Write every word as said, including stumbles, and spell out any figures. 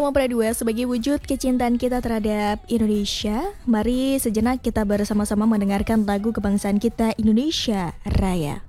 Nova Pradua, sebagai wujud kecintaan kita terhadap Indonesia, mari sejenak kita bersama-sama mendengarkan lagu kebangsaan kita, Indonesia Raya.